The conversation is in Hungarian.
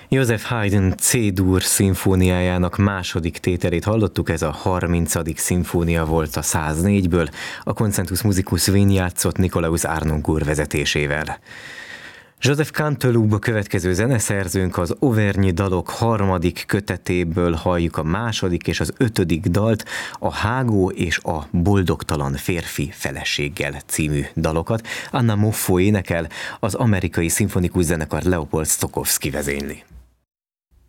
Joseph Haydn C-dur szimfóniájának második tételét hallottuk, ez a 30. szimfónia volt a 104-ből, a Concentus Musicus Wien játszott Nikolaus Arnoncourt vezetésével. Joseph Canteloup a következő zeneszerzőnk, az Auvergne dalok harmadik kötetéből halljuk a második és az 5. dalt, a Hágó és a boldogtalan férfi feleséggel című dalokat. Anna Moffo énekel, az amerikai szimfonikus zenekar Leopold Stokowski vezényli.